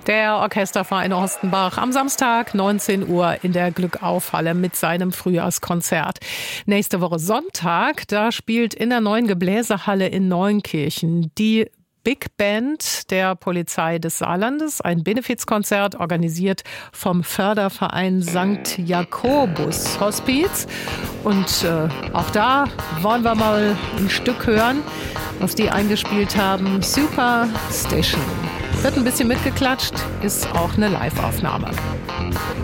Der Orchesterverein Horstenbach am Samstag 19 Uhr in der Glückauf-Halle mit seinem Frühjahrskonzert. Nächste Woche Sonntag, da spielt in der neuen Gebläsehalle in Neunkirchen die Big Band der Polizei des Saarlandes, ein Benefizkonzert organisiert vom Förderverein St. Jakobus Hospiz. Und auch da wollen wir mal ein Stück hören, was die eingespielt haben. Superstition. Wird ein bisschen mitgeklatscht, ist auch eine Live-Aufnahme.